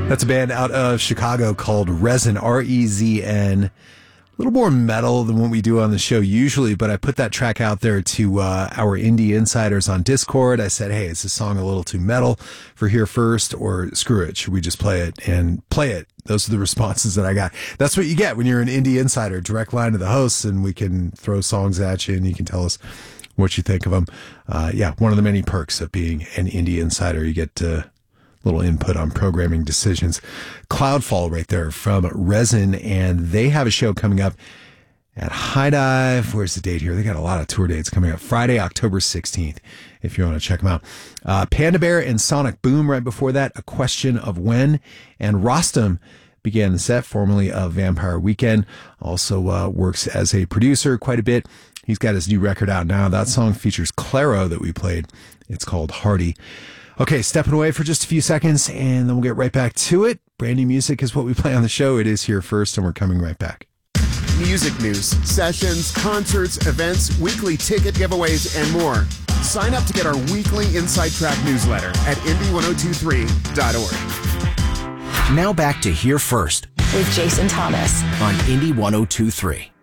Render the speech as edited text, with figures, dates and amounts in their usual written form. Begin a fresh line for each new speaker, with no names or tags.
That's a band out of Chicago called Resin, R-E-Z-N. A little more metal than what we do on the show usually, but I put that track out there to our indie insiders on Discord. I said, hey, is this song a little too metal for Here First, or screw it, should we just play it? And play it. Those are the responses that I got. That's what you get when you're an indie insider. Direct line to the hosts, and we can throw songs at you, and you can tell us what you think of them. One of the many perks of being an indie insider. You get little input on programming decisions. Cloudfall right there from Resin, and they have a show coming up at High Dive. Where's the date here? They got a lot of tour dates coming up. Friday, October 16th, if you want to check them out. Panda Bear and Sonic Boom right before that, A Question of When, and Rostam began the set, formerly of Vampire Weekend. Also works as a producer quite a bit. He's got his new record out now. That song features Claro that we played. It's called Hardy. Okay, stepping away for just a few seconds, and then we'll get right back to it. Brand new music is what we play on the show. It is Here First, and we're coming right back.
Music news, sessions, concerts, events, weekly ticket giveaways, and more. Sign up to get our weekly Inside Track newsletter at Indy1023.org.
Now back to Here First
with Jason Thomas
on Indy 1023.